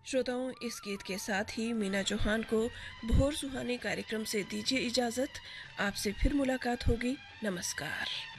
श्रोताओं, इस गीत के साथ ही मीना चौहान को भोर सुहानी कार्यक्रम से दीजिए इजाजत। आपसे फिर मुलाकात होगी। नमस्कार।